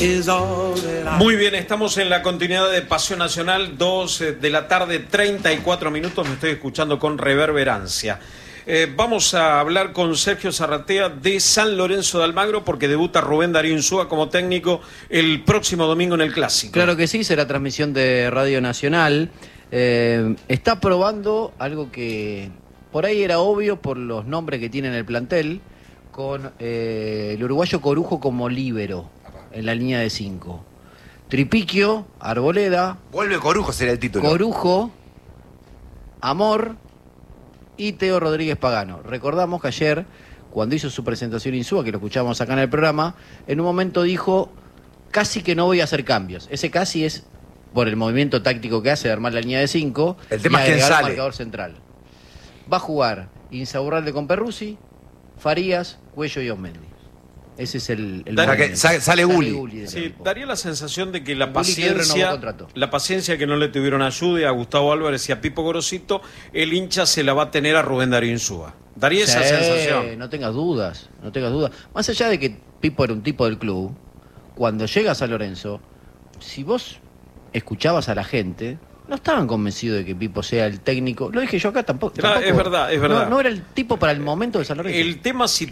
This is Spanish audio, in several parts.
Muy bien, estamos en la continuidad de Pasión Nacional, 2 de la tarde, 34 minutos, me estoy escuchando con reverberancia. Vamos a hablar con Sergio Zarratea de San Lorenzo de Almagro porque debuta Rubén Darío Insúa como técnico el próximo domingo en el Clásico. Claro que sí, será transmisión de Radio Nacional. Está probando algo que por ahí era obvio por los nombres que tiene en el plantel, con el uruguayo Corujo como líbero en la línea de 5. Tripiquio, Arboleda. Vuelve Corujo, será el título. Corujo, Amor y Teo Rodríguez Pagano. Recordamos que ayer, cuando hizo su presentación Insúa, que lo escuchamos acá en el programa, en un momento dijo, casi que no voy a hacer cambios. Ese casi es por el movimiento táctico que hace de armar la línea de 5 el tema es quién sale. Marcador central. Va a jugar Insaurralde con Perruzzi, Farías, Cuello y Osmendi. Ese es el que sale Gulli. Sí, daría la sensación de que la paciencia que no le tuvieron ayuda a Gustavo Álvarez y a Pipo Gorosito, el hincha se la va a tener a Rubén Darío Insúa. Daría esa sensación. No tengas dudas. Más allá de que Pipo era un tipo del club, cuando llega a San Lorenzo, si vos escuchabas a la gente, no estaban convencidos de que Pipo sea el técnico. Lo dije yo acá tampoco. Es verdad. No era el tipo para el momento de San Lorenzo. El tema si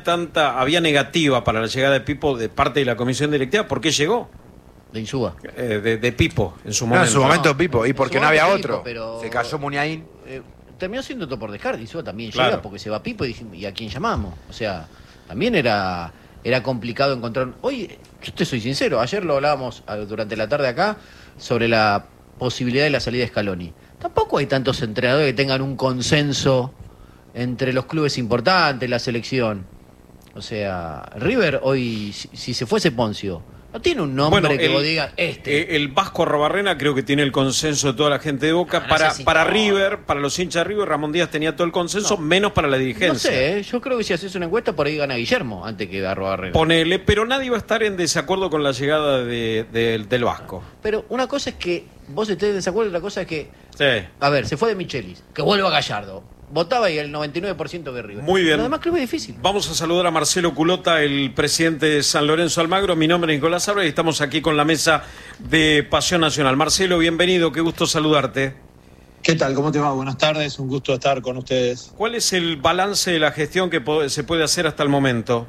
había negativa para la llegada de Pipo de parte de la comisión directiva, ¿por qué llegó? De Insúa. De Pipo, en su momento. En su momento Pipo, y porque no había otro. Pero se cayó Muniain. Terminó siendo todo por descarte. Insúa también claro. Llega porque se va Pipo y ¿a quién llamamos? O sea, también era complicado encontrar. Hoy, yo te soy sincero, ayer lo hablábamos durante la tarde acá sobre la posibilidad de la salida de Scaloni. Tampoco hay tantos entrenadores que tengan un consenso entre los clubes importantes, la selección. O sea, River hoy, si se fuese Poncio, no tiene un nombre que vos digas El Vasco Arrobarrena creo que tiene el consenso de toda la gente de Boca. Para River, para los hinchas de River, Ramón Díaz tenía todo el consenso, menos para la dirigencia. No sé, yo creo que si haces una encuesta por ahí gana Guillermo antes que Arrobarrena. Ponele, pero nadie va a estar en desacuerdo con la llegada del Vasco. Pero una cosa es que vos estés en desacuerdo y otra cosa es que... Sí. A ver, se fue de Michelis, que vuelva Gallardo. Votaba y el 99% que River. Muy bien. Pero además creo que es difícil. Vamos a saludar a Marcelo Culota, el presidente de San Lorenzo Almagro. Mi nombre es Nicolás Álvarez y estamos aquí con la mesa de Pasión Nacional. Marcelo, bienvenido, qué gusto saludarte. ¿Qué tal? ¿Cómo te va? Buenas tardes, un gusto estar con ustedes. ¿Cuál es el balance de la gestión que se puede hacer hasta el momento?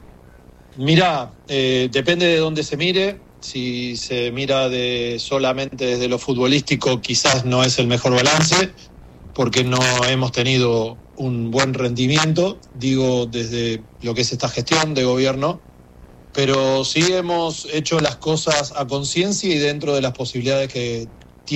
Mirá, depende de dónde se mire. Si se mira solamente desde lo futbolístico, quizás no es el mejor balance, porque no hemos tenido un buen rendimiento, digo, desde lo que es esta gestión de gobierno, pero sí hemos hecho las cosas a conciencia y dentro de las posibilidades que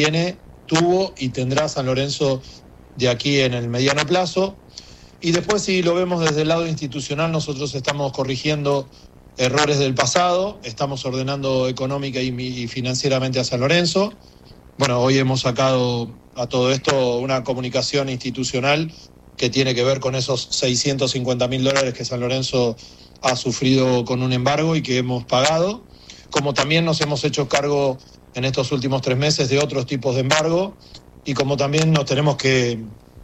tuvo y tendrá San Lorenzo de aquí en el mediano plazo. Y después, si lo vemos desde el lado institucional, nosotros estamos corrigiendo errores del pasado, estamos ordenando económica y financieramente a San Lorenzo. Bueno, hoy hemos sacado a todo esto una comunicación institucional que tiene que ver con esos $650.000 que San Lorenzo ha sufrido con un embargo y que hemos pagado, como también nos hemos hecho cargo en estos últimos 3 meses de otros tipos de embargo y como también nos tenemos que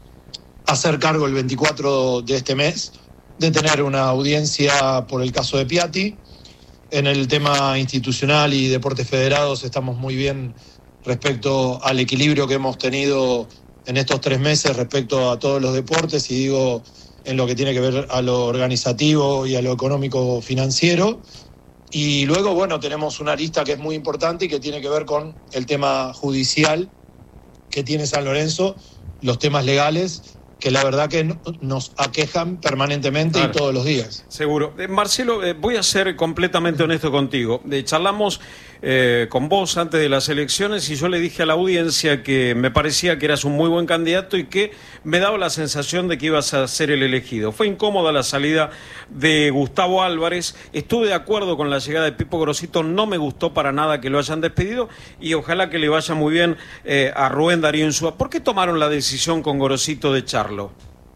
hacer cargo el 24 de este mes de tener una audiencia por el caso de Piatti. En el tema institucional y deportes federados estamos muy bien respecto al equilibrio que hemos tenido en estos 3 meses respecto a todos los deportes, y digo en lo que tiene que ver a lo organizativo y a lo económico financiero. Y luego, bueno, tenemos una lista que es muy importante y que tiene que ver con el tema judicial que tiene San Lorenzo, los temas legales, que la verdad que nos aquejan permanentemente y todos los días. Seguro. Marcelo, voy a ser completamente honesto contigo. Charlamos con vos antes de las elecciones y yo le dije a la audiencia que me parecía que eras un muy buen candidato y que me daba la sensación de que ibas a ser el elegido. Fue incómoda la salida de Gustavo Álvarez. Estuve de acuerdo con la llegada de Pipo Gorosito. No me gustó para nada que lo hayan despedido y ojalá que le vaya muy bien a Rubén Darío Insúa. ¿Por qué tomaron la decisión con Gorosito de echarlo?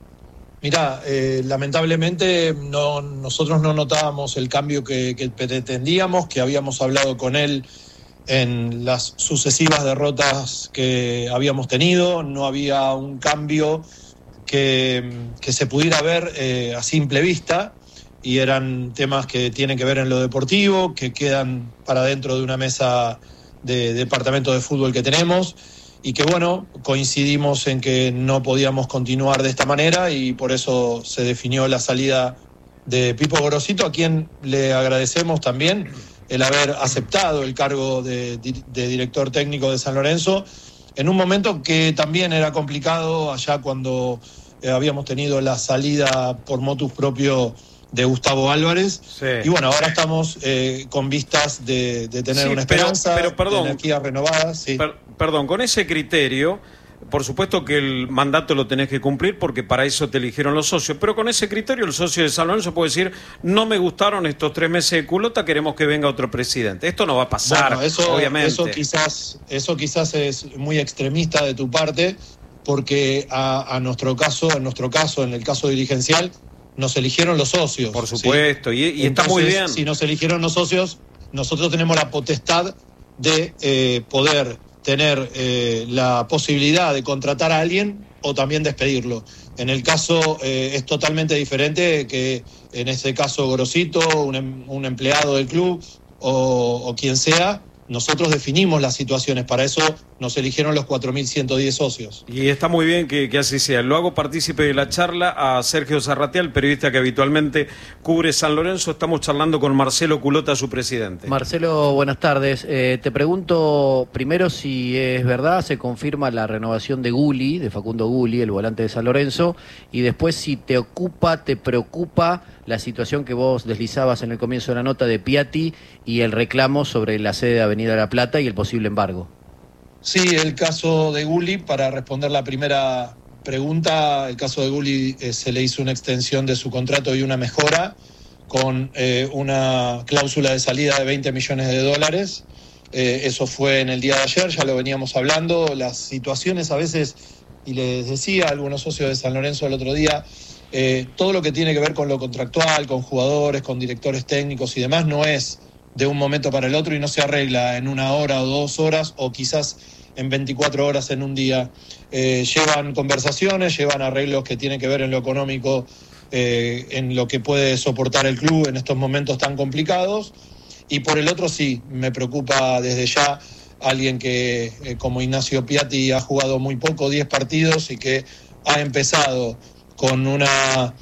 Mirá, lamentablemente nosotros no notábamos el cambio que pretendíamos, que habíamos hablado con él en las sucesivas derrotas que habíamos tenido. No había un cambio que se pudiera ver a simple vista. y eran temas que tienen que ver en lo deportivo, que quedan para dentro de una mesa de departamento de fútbol que tenemos, y que bueno, coincidimos en que no podíamos continuar de esta manera y por eso se definió la salida de Pipo Gorosito, a quien le agradecemos también el haber aceptado el cargo de director técnico de San Lorenzo en un momento que también era complicado, allá cuando habíamos tenido la salida por motus propio de Gustavo Álvarez. Sí. Y bueno, ahora estamos con vistas de tener una esperanza, pero perdón, de energía renovada. Sí. Perdón, con ese criterio, por supuesto que el mandato lo tenés que cumplir porque para eso te eligieron los socios, pero con ese criterio el socio de San Lorenzo puede decir, no me gustaron estos 3 meses de culota, queremos que venga otro presidente. Esto no va a pasar, bueno, obviamente. Eso quizás es muy extremista de tu parte, porque en nuestro caso, en el caso dirigencial, nos eligieron los socios. Por supuesto, ¿sí? y está entonces, muy bien. Si nos eligieron los socios, nosotros tenemos la potestad de poder tener la posibilidad de contratar a alguien o también despedirlo. En el caso es totalmente diferente que en este caso Gorosito, un empleado del club o quien sea. Nosotros definimos las situaciones, para eso nos eligieron los 4.110 socios. Y está muy bien que así sea. Lo hago partícipe de la charla a Sergio Zarratea, periodista que habitualmente cubre San Lorenzo. Estamos charlando con Marcelo Culota, su presidente. Marcelo, buenas tardes. Te pregunto primero si es verdad, se confirma la renovación de Gulli, de Facundo Gulli, el volante de San Lorenzo, y después si te preocupa la situación que vos deslizabas en el comienzo de la nota de Piatti y el reclamo sobre la sede de Avenida La Plata y el posible embargo. Sí, el caso de Gulli, para responder la primera pregunta, el caso de Gulli se le hizo una extensión de su contrato y una mejora con una cláusula de salida de $20 millones. Eso fue en el día de ayer, ya lo veníamos hablando. Las situaciones a veces, y les decía a algunos socios de San Lorenzo el otro día, todo lo que tiene que ver con lo contractual, con jugadores, con directores técnicos y demás, no es de un momento para el otro y no se arregla en 1 hora o 2 horas o quizás en 24 horas en un día. Llevan conversaciones, llevan arreglos que tienen que ver en lo económico, en lo que puede soportar el club en estos momentos tan complicados. Y por el otro sí, me preocupa desde ya alguien que como Ignacio Piatti ha jugado muy poco, 10 partidos, y que ha empezado con una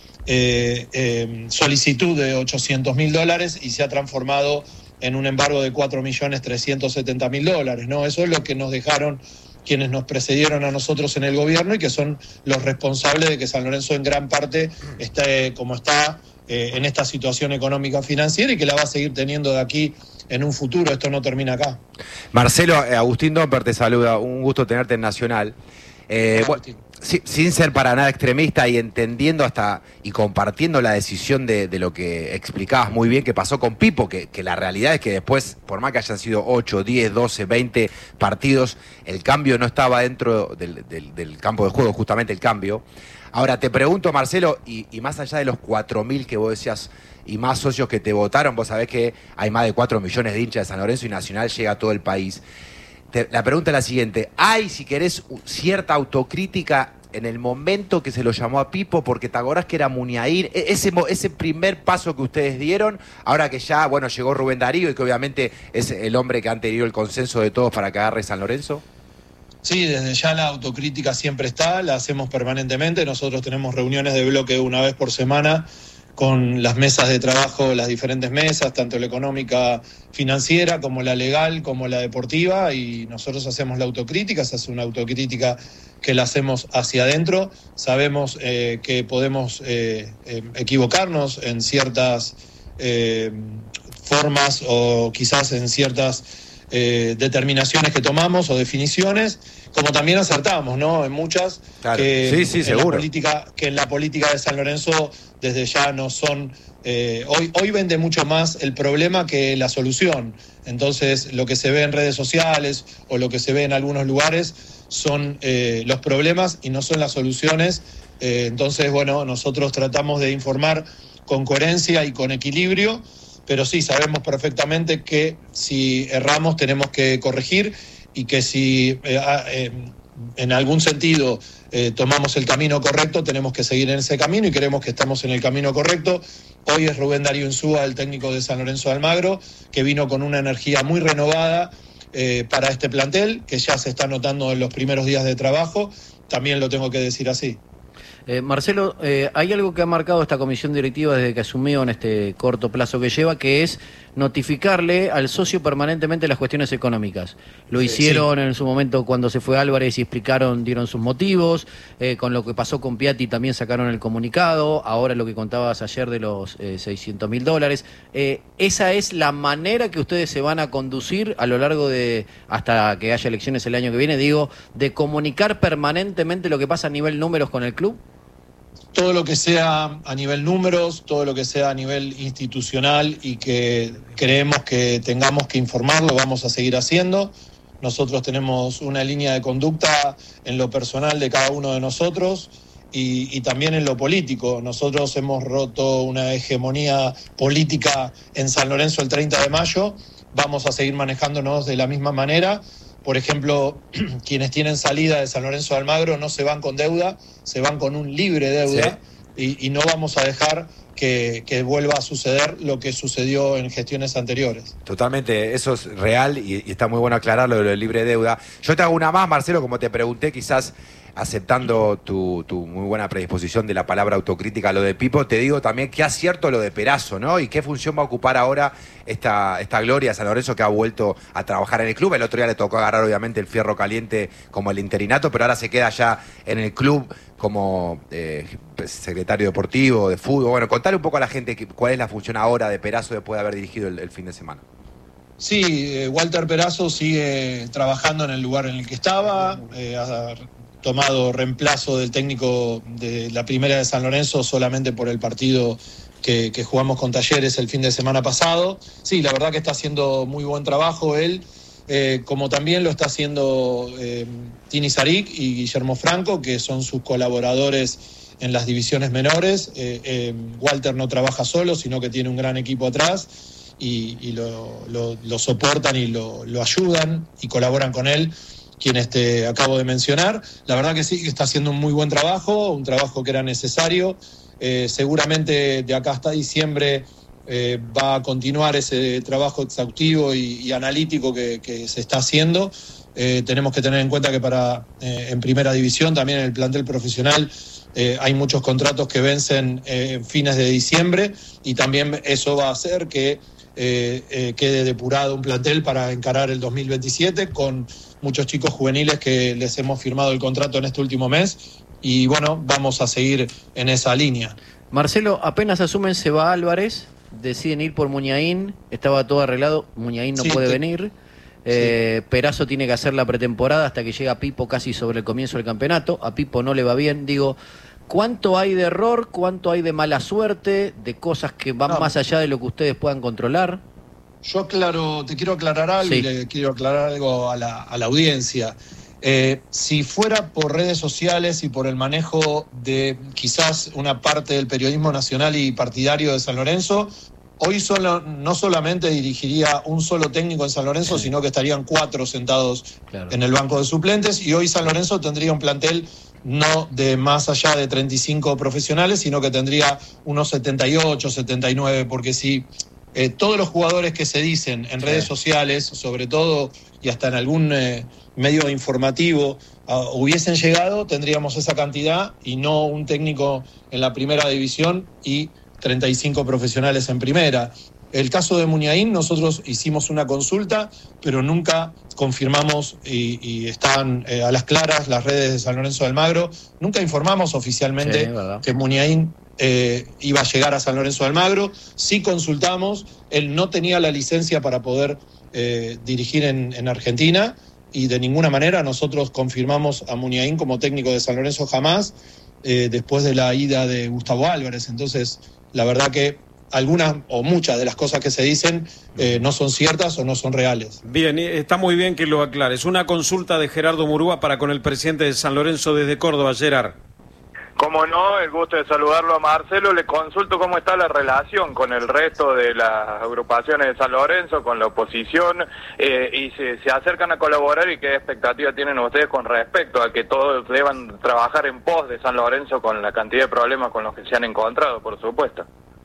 solicitud de $800.000 y se ha transformado en un embargo de $4.370.000, ¿no? Eso es lo que nos dejaron quienes nos precedieron a nosotros en el gobierno y que son los responsables de que San Lorenzo en gran parte esté como está en esta situación económica financiera y que la va a seguir teniendo de aquí en un futuro. Esto no termina acá. Marcelo, Agustín Domper te saluda, un gusto tenerte en Nacional. Bueno, sin ser para nada extremista y entendiendo hasta y compartiendo la decisión de lo que explicabas muy bien que pasó con Pipo, que la realidad es que después, por más que hayan sido 8, 10, 12, 20 partidos, el cambio no estaba dentro del campo de juego, justamente el cambio. Ahora te pregunto, Marcelo, y más allá de los 4.000 que vos decías y más socios que te votaron, vos sabés que hay más de 4 millones de hinchas de San Lorenzo y Nacional llega a todo el país. La pregunta es la siguiente: ¿hay, si querés, cierta autocrítica en el momento que se lo llamó a Pipo? Porque te acordás que era Muniain, ese primer paso que ustedes dieron, ahora que ya, bueno, llegó Rubén Darío y que obviamente es el hombre que han tenido el consenso de todos para que agarre San Lorenzo. Sí, desde ya la autocrítica siempre está, la hacemos permanentemente. Nosotros tenemos reuniones de bloque 1 vez por semana con las mesas de trabajo, las diferentes mesas, tanto la económica financiera como la legal, como la deportiva, y nosotros hacemos la autocrítica, se hace una autocrítica que la hacemos hacia adentro. Sabemos que podemos equivocarnos en ciertas formas o quizás en ciertas determinaciones que tomamos o definición,es como también acertamos, ¿no? En muchas, claro. Que, sí, seguro. Que en la política de San Lorenzo desde ya no son... Hoy vende mucho más el problema que la solución. Entonces, lo que se ve en redes sociales o lo que se ve en algunos lugares son los problemas y no son las soluciones. Entonces, bueno, nosotros tratamos de informar con coherencia y con equilibrio, pero sí sabemos perfectamente que si erramos tenemos que corregir y que si en algún sentido tomamos el camino correcto, tenemos que seguir en ese camino y creemos que estamos en el camino correcto. Hoy es Rubén Darío Insúa, el técnico de San Lorenzo de Almagro, que vino con una energía muy renovada para este plantel, que ya se está notando en los primeros días de trabajo, también lo tengo que decir así. Marcelo, hay algo que ha marcado esta comisión directiva desde que asumió en este corto plazo que lleva, que es notificarle al socio permanentemente las cuestiones económicas. Lo hicieron en su momento cuando se fue Álvarez y explicaron, dieron sus motivos, con lo que pasó con Piatti también sacaron el comunicado, ahora lo que contabas ayer de los $600.000. ¿Esa es la manera que ustedes se van a conducir a lo largo de, hasta que haya elecciones el año que viene, digo, de comunicar permanentemente lo que pasa a nivel números con el club? Todo lo que sea a nivel números, todo lo que sea a nivel institucional y que creemos que tengamos que informar, lo vamos a seguir haciendo. Nosotros tenemos una línea de conducta en lo personal de cada uno de nosotros y también en lo político. Nosotros hemos roto una hegemonía política en San Lorenzo el 30 de mayo, vamos a seguir manejándonos de la misma manera. Por ejemplo, quienes tienen salida de San Lorenzo de Almagro no se van con deuda, se van con un libre deuda, y no vamos a dejar que vuelva a suceder lo que sucedió en gestiones anteriores. Totalmente, eso es real y está muy bueno aclararlo de lo del libre deuda. Yo te hago una más, Marcelo, como te pregunté, quizás aceptando tu muy buena predisposición de la palabra autocrítica a lo de Pipo, te digo también qué acierto lo de Perazo, ¿no? Y qué función va a ocupar ahora esta Gloria San Lorenzo, que ha vuelto a trabajar en el club. El otro día le tocó agarrar obviamente el fierro caliente como el interinato, pero ahora se queda ya en el club como secretario deportivo, de fútbol. Bueno, contale un poco a la gente cuál es la función ahora de Perazo después de haber dirigido el fin de semana. Sí, Walter Perazo sigue trabajando en el lugar en el que estaba, ha tomado reemplazo del técnico de la primera de San Lorenzo solamente por el partido que jugamos con Talleres el fin de semana pasado. Sí, la verdad que está haciendo muy buen trabajo él, como también lo está haciendo Tini Zarik y Guillermo Franco, que son sus colaboradores en las divisiones menores. Walter no trabaja solo, sino que tiene un gran equipo atrás y lo soportan y lo ayudan y colaboran con él, quienes te acabo de mencionar. La verdad que sí, que está haciendo un muy buen trabajo, un trabajo que era necesario. Seguramente de acá hasta diciembre va a continuar ese trabajo exhaustivo y analítico que se está haciendo. Tenemos que tener en cuenta que en primera división, también en el plantel profesional, hay muchos contratos que vencen en fines de diciembre, y también eso va a hacer que quede depurado un plantel para encarar el 2027 con muchos chicos juveniles que les hemos firmado el contrato en este último mes, y bueno, vamos a seguir en esa línea. Marcelo, apenas asumen se va Álvarez, deciden ir por Muñain, estaba todo arreglado, Muñain no puede venir, Perazo tiene que hacer la pretemporada hasta que llega Pipo casi sobre el comienzo del campeonato, a Pipo no le va bien, digo, ¿cuánto hay de error, cuánto hay de mala suerte, de cosas que van más allá de lo que ustedes puedan controlar? Yo te quiero aclarar algo, y le quiero aclarar algo a la audiencia. Si fuera por redes sociales y por el manejo de quizás una parte del periodismo nacional y partidario de San Lorenzo, hoy no solamente dirigiría un solo técnico en San Lorenzo, sino que estarían 4 sentados en el banco de suplentes, y hoy San Lorenzo tendría un plantel no de más allá de 35 profesionales, sino que tendría unos 78, 79, porque si todos los jugadores que se dicen en redes sociales, sobre todo, y hasta en algún medio informativo, hubiesen llegado, tendríamos esa cantidad y no un técnico en la primera división y 35 profesionales en primera. El caso de Muñain, nosotros hicimos una consulta, pero nunca confirmamos, y están a las claras las redes de San Lorenzo de Almagro, nunca informamos oficialmente que Muñain iba a llegar a San Lorenzo de Almagro. Sí consultamos, él no tenía la licencia para poder dirigir en Argentina, y de ninguna manera nosotros confirmamos a Muñain como técnico de San Lorenzo jamás, después de la ida de Gustavo Álvarez. Entonces, la verdad que algunas o muchas de las cosas que se dicen no son ciertas o no son reales. Bien, está muy bien que lo aclares. Una consulta de Gerardo Murúa para con el presidente de San Lorenzo desde Córdoba, Gerard. Como no, el gusto de saludarlo a Marcelo. Le consulto cómo está la relación con el resto de las agrupaciones de San Lorenzo, con la oposición, y se acercan a colaborar, y qué expectativa tienen ustedes con respecto a que todos deban trabajar en pos de San Lorenzo con la cantidad de problemas con los que se han encontrado, por supuesto.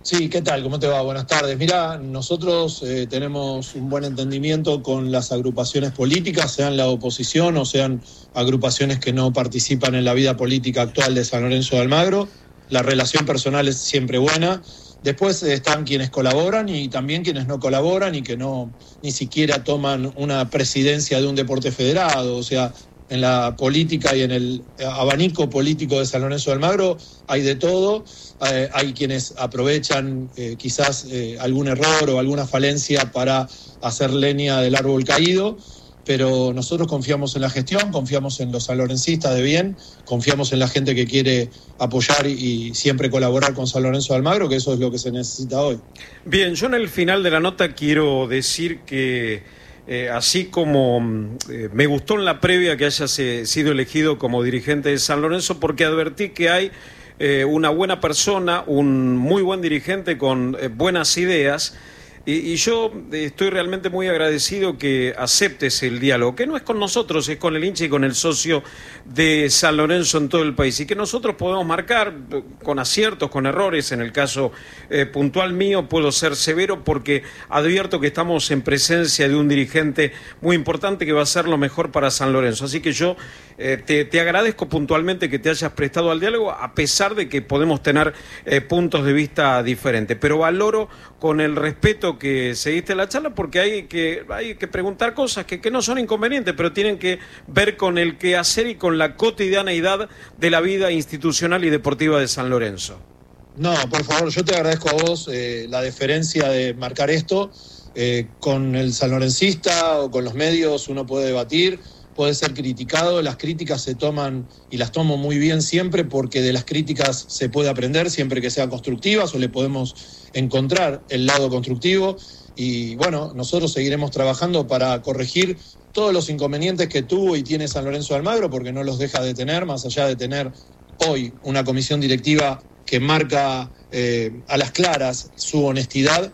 Sí, ¿qué tal? ¿Cómo te va? Buenas tardes. Mirá, nosotros tenemos un buen entendimiento con las agrupaciones políticas, sean la oposición o sean agrupaciones que no participan en la vida política actual de San Lorenzo de Almagro. La relación personal es siempre buena. Después están quienes colaboran y también quienes no colaboran y que no ni siquiera toman una presidencia de un deporte federado. O sea, en la política y en el abanico político de San Lorenzo de Almagro hay de todo. Hay quienes aprovechan quizás algún error o alguna falencia para hacer leña del árbol caído, pero nosotros confiamos en la gestión, confiamos en los sanlorencistas de bien, confiamos en la gente que quiere apoyar y siempre colaborar con San Lorenzo de Almagro, que eso es lo que se necesita hoy. Bien, yo en el final de la nota quiero decir que así como me gustó en la previa que hayas sido elegido como dirigente de San Lorenzo, porque advertí que hay una buena persona, un muy buen dirigente con buenas ideas, y yo estoy realmente muy agradecido que aceptes el diálogo, que no es con nosotros, es con el hincha y con el socio de San Lorenzo en todo el país, y que nosotros podemos marcar con aciertos, con errores. En el caso puntual mío puedo ser severo porque advierto que estamos en presencia de un dirigente muy importante que va a hacer lo mejor para San Lorenzo, así que yo te agradezco puntualmente que te hayas prestado al diálogo, a pesar de que podemos tener puntos de vista diferentes, pero valoro con el respeto que seguiste la charla, porque hay que preguntar cosas que no son inconvenientes, pero tienen que ver con el quehacer y con la cotidianeidad de la vida institucional y deportiva de San Lorenzo. No, por favor, yo te agradezco a vos la deferencia de marcar esto. Con el sanlorencista o con los medios uno puede debatir, puede ser criticado, las críticas se toman y las tomo muy bien siempre, porque de las críticas se puede aprender siempre que sean constructivas o le podemos encontrar el lado constructivo. Y bueno, nosotros seguiremos trabajando para corregir todos los inconvenientes que tuvo y tiene San Lorenzo de Almagro, porque no los deja de tener, más allá de tener hoy una comisión directiva que marca a las claras su honestidad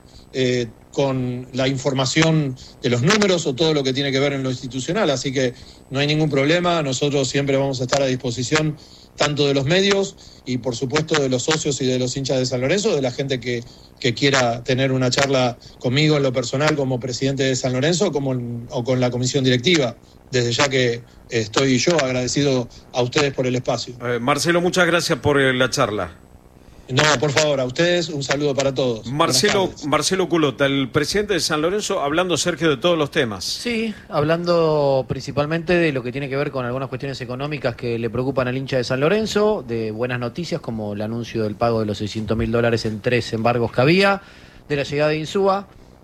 con la información de los números o todo lo que tiene que ver en lo institucional. Así que no hay ningún problema, nosotros siempre vamos a estar a disposición tanto de los medios y por supuesto de los socios y de los hinchas de San Lorenzo, de la gente que quiera tener una charla conmigo en lo personal como presidente de San Lorenzo o con la comisión directiva. Desde ya que estoy yo agradecido a ustedes por el espacio. Marcelo, muchas gracias por la charla. No, por favor, a ustedes un saludo para todos. Marcelo Culota, el presidente de San Lorenzo, hablando, Sergio, de todos los temas. Sí, hablando principalmente de lo que tiene que ver con algunas cuestiones económicas que le preocupan al hincha de San Lorenzo, de buenas noticias como el anuncio del pago de los $600.000 en 3 embargos que había, de la llegada de Insúa.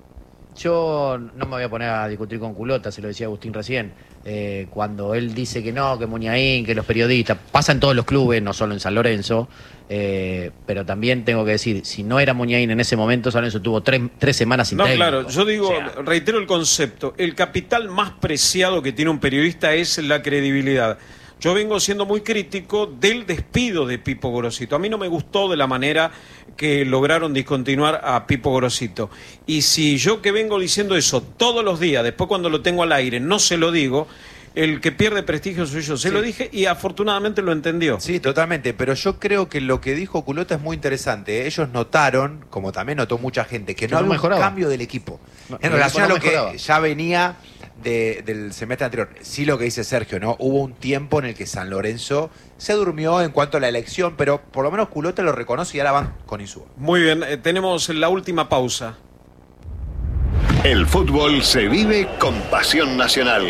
Yo no me voy a poner a discutir con Culota, se lo decía Agustín recién, cuando él dice que no, que Muñain, que los periodistas, pasa en todos los clubes, no solo en San Lorenzo, pero también tengo que decir, si no era Muñain en ese momento, San Lorenzo tuvo tres semanas sin técnico. Claro, yo digo, reitero el concepto, el capital más preciado que tiene un periodista es la credibilidad. Yo vengo siendo muy crítico del despido de Pipo Gorosito. A mí no me gustó de la manera que lograron discontinuar a Pipo Gorosito. Y si yo, que vengo diciendo eso todos los días, después cuando lo tengo al aire no se lo digo, el que pierde prestigio soy yo. Se lo dije y afortunadamente lo entendió. Sí, totalmente. Pero yo creo que lo que dijo Culota es muy interesante. Ellos notaron, como también notó mucha gente, que no había un cambio del equipo. En relación a lo que ya venía del semestre anterior. Sí, lo que dice Sergio, ¿no? Hubo un tiempo en el que San Lorenzo se durmió en cuanto a la elección, pero por lo menos Culota lo reconoce y ahora van con Insúa. Muy bien, tenemos la última pausa. El fútbol se vive con pasión nacional.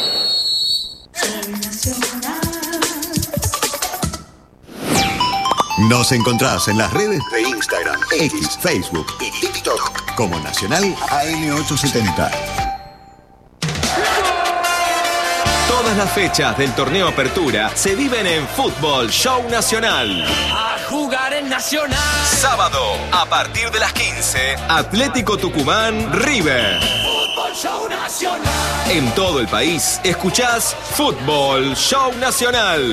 Nos encontrás en las redes de Instagram, X, Facebook y TikTok como Nacional AM870. Todas las fechas del torneo Apertura se viven en Fútbol Show Nacional. A jugar en Nacional. Sábado, a partir de las 15, Atlético Tucumán, River. Fútbol Show Nacional. En todo el país, escuchás Fútbol Show Nacional.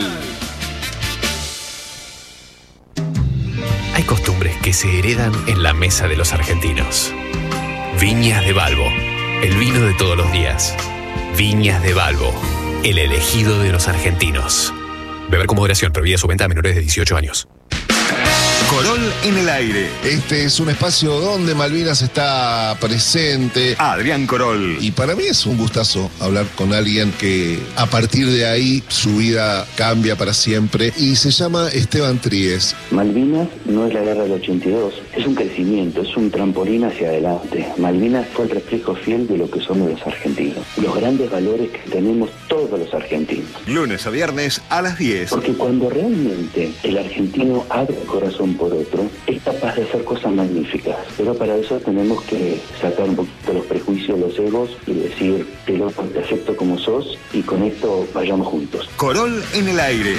Hay costumbres que se heredan en la mesa de los argentinos. Viñas de Balbo, el vino de todos los días. Viñas de Balbo, el elegido de los argentinos. Beber con moderación, prohibida su venta a menores de 18 años. Corol en el aire. Este es un espacio donde Malvinas está presente. Adrián Corol. Y para mí es un gustazo hablar con alguien que a partir de ahí su vida cambia para siempre. Y se llama Esteban Tríez. Malvinas no es la guerra del 82, es un crecimiento, es un trampolín hacia adelante. Malvinas fue el reflejo fiel de lo que somos los argentinos. Los grandes valores que tenemos todos los argentinos. Lunes a viernes a las 10. Porque cuando realmente el argentino abre el corazón por otro, es capaz de hacer cosas magníficas. Pero para eso tenemos que sacar un poquito los prejuicios, los egos y decir, te acepto como sos y con esto vayamos juntos. Corol en el aire.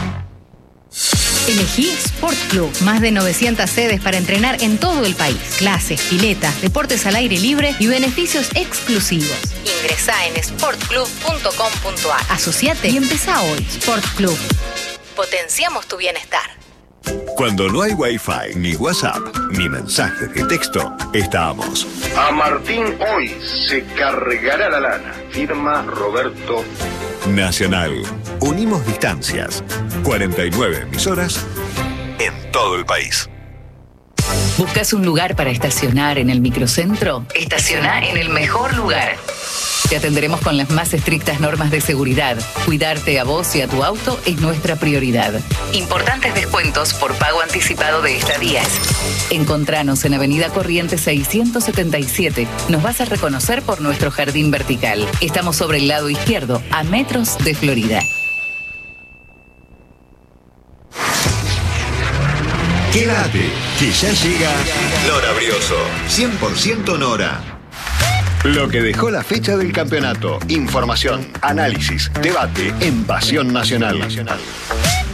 Elegí Sport Club. Más de 900 sedes para entrenar en todo el país. Clases, piletas, deportes al aire libre y beneficios exclusivos. Ingresá en sportclub.com.ar. Asociate y empezá hoy. Sport Club. Potenciamos tu bienestar. Cuando no hay Wi-Fi, ni WhatsApp, ni mensajes de texto, estamos. A Martín hoy se cargará la lana. Firma Roberto. Nacional. Unimos distancias. 49 emisoras en todo el país. ¿Buscas un lugar para estacionar en el microcentro? Estaciona en el mejor lugar. Te atenderemos con las más estrictas normas de seguridad. Cuidarte a vos y a tu auto es nuestra prioridad. Importantes descuentos por pago anticipado de estadías. Encontranos en Avenida Corrientes 677. Nos vas a reconocer por nuestro jardín vertical. Estamos sobre el lado izquierdo, a metros de Florida. Quédate, que ya llega Nora Brioso. 100% Nora. Lo que dejó la fecha del campeonato. Información, análisis, debate en Pasión Nacional.